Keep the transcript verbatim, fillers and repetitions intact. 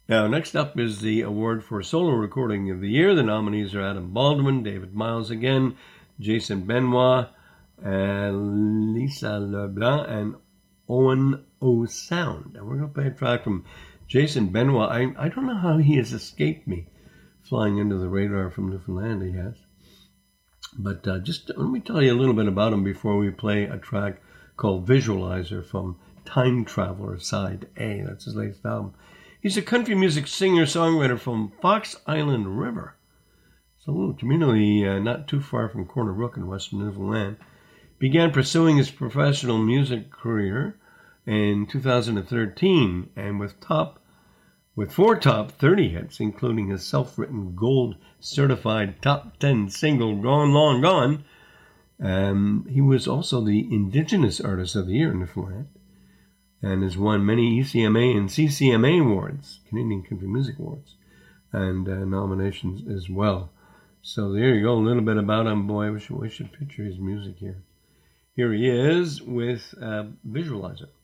Now, next up is the award for Solo Recording of the Year. The nominees are Adam Baldwin, David Miles again, Jason Benoit, uh, Lisa LeBlanc, and Owen O'Sound. And we're going to play a track from Jason Benoit. I, I don't know how he has escaped me, flying under the radar from Newfoundland, he has. But uh, just let me tell you a little bit about him before we play a track called Visualizer from Time Traveler Side A. That's his latest album. He's a country music singer-songwriter from Fox Island River. So, community uh, not too far from Corner Brook in western Newfoundland. Began pursuing his professional music career in two thousand thirteen, and with top, with four top thirty hits, including his self-written gold-certified top ten single "Gone Long Gone." Um, he was also the Indigenous Artist of the Year in Newfoundland, and has won many E C M A and C C M A awards, Canadian Country Music Awards, and uh, nominations as well. So there you go, a little bit about him. Boy, we should, we should picture his music here. Here he is with uh, Visualizer.